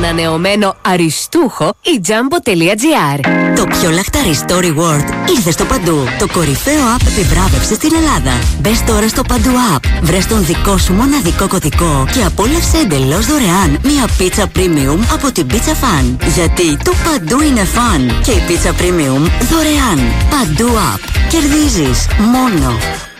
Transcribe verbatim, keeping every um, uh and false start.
ανανεωμένο αριστούχο η Jumbo.gr. Το πιο λαχταριστό reward ήρθε στο Παντού. Το κορυφαίο app επιβράβευσης στην Ελλάδα. Μπες τώρα στο Παντού app, βρες τον δικό σου μοναδικό κωδικό και απόλαυσε εντελώς δωρεάν μια πίτσα premium από την Pizza Fan. Γιατί το Παντού είναι fun και η πίτσα premium δωρεάν. Παντού app. Κερδίζεις μόνο